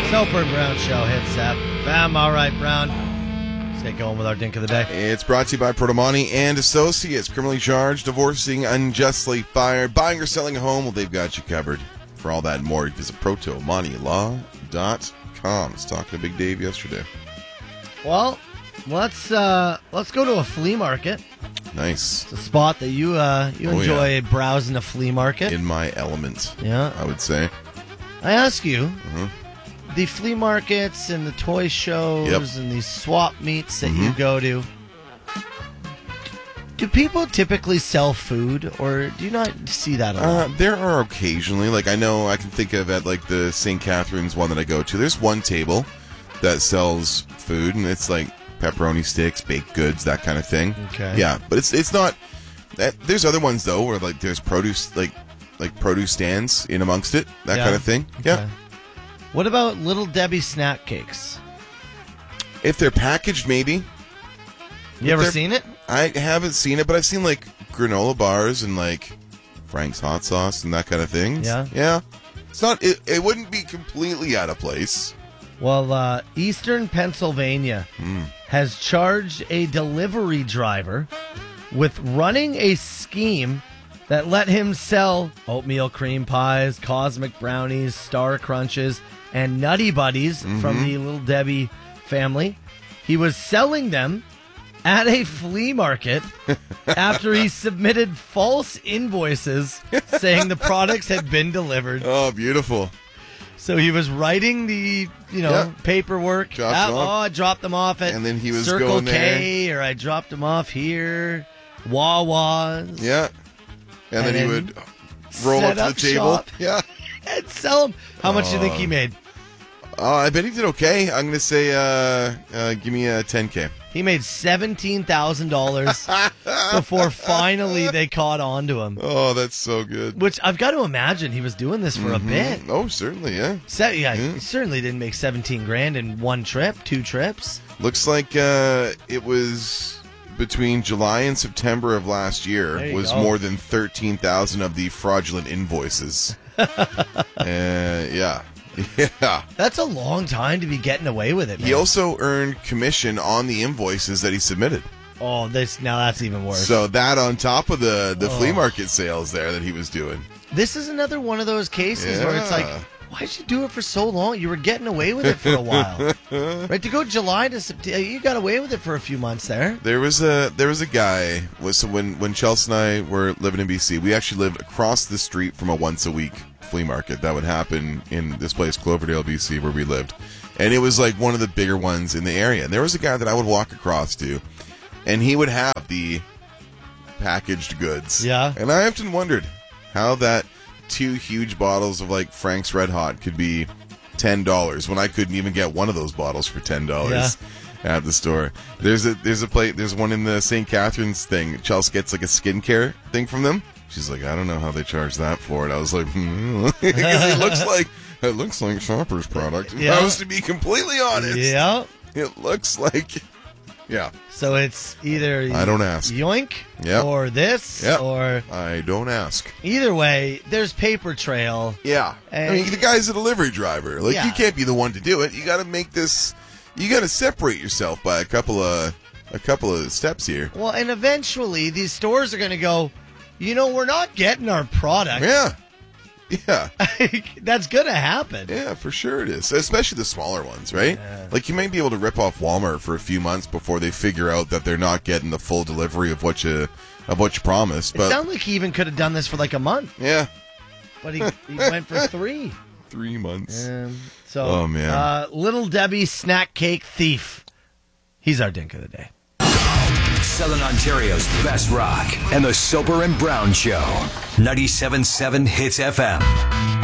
Soper and Brown Show hits FM. All right, Brown. Let's get going with our Dink of the Day. It's brought to you by Protomani and Associates. Criminally charged, divorcing, unjustly fired, buying or selling a home. Well, they've got you covered. For all that and more, visit protomanilaw.com. Let's talk to Big Dave yesterday. Well, let's go to a flea market. Nice. It's a spot that you enjoy browsing a flea market. In my element, Yeah. I would say. I ask you, the flea markets and the toy shows and these swap meets that you go to, do people typically sell food, or do you not see that a lot? There are occasionally, like I know I can think of at like the St. Catharines one that I go to, there's one table that sells food, and it's like pepperoni sticks, baked goods, that kind of thing. Okay. Yeah, but it's not. There's other ones though where like there's produce like produce stands in amongst it, that kind of thing. Okay. Yeah. What about Little Debbie snack cakes? If they're packaged, maybe. You ever seen it? I haven't seen it, but I've seen like granola bars and like Frank's hot sauce and that kind of thing. Yeah. Yeah. It's not. It wouldn't be completely out of place. Well, Eastern Pennsylvania has charged a delivery driver with running a scheme that let him sell oatmeal cream pies, cosmic brownies, Star Crunches, and Nutty Buddies from the Little Debbie family. He was selling them at a flea market after he submitted false invoices saying the products had been delivered. Oh, beautiful. So he was writing the, paperwork. I dropped them off at and then he was Circle going K, or I dropped them off here, Wawa's. Yeah. And then he would roll up to the table. Shop. Yeah. And sell them. How much do you think he made? I bet he did okay. I'm going to say, give me a $10K. He made $17,000 before finally they caught on to him. Oh, that's so good. Which I've got to imagine he was doing this for a bit. Oh, certainly, yeah. He certainly didn't make $17,000 in one trip, 2 trips. Looks like it was between July and September of last year was more than 13,000 of the fraudulent invoices. Yeah. Yeah. That's a long time to be getting away with it, man. He also earned commission on the invoices that he submitted. Oh, now that's even worse. So that on top of the flea market sales there that he was doing. This is another one of those cases where it's like, why'd you do it for so long? You were getting away with it for a while. Right, to go July to September, you got away with it for a few months there. There was a guy, when Chelsea and I were living in BC, we actually lived across the street from a once-a-week flea market that would happen in this place, Cloverdale, BC, where we lived. And it was like one of the bigger ones in the area. And there was a guy that I would walk across to, and he would have the packaged goods. Yeah. And I often wondered how that 2 huge bottles of like Frank's Red Hot could be $10 when I couldn't even get one of those bottles for $10 at the store. There's one in the St. Catharines thing. Chelsea gets like a skincare thing from them. She's like, I don't know how they charge that for it. I was like, it looks like Shoppers product. If I was to be completely honest. Yeah. It looks like, yeah. So it's either I don't ask. Yoink or this or I don't ask. Either way, there's paper trail. Yeah. I mean, the guy's a delivery driver. Like, you can't be the one to do it. You got to make this, you got to separate yourself by a couple of steps here. Well, and eventually these stores are going to go, we're not getting our product. Yeah. Yeah. That's going to happen. Yeah, for sure it is. Especially the smaller ones, right? Yeah. Like, you might be able to rip off Walmart for a few months before they figure out that they're not getting the full delivery of what you promised. It sounds like he even could have done this for like a month. Yeah. But he went for 3. 3 months. Oh, man. Little Debbie snack cake thief. He's our Dink of the Day. Southern Ontario's best rock and the Soper and Brown Show. 97.7 Hits FM.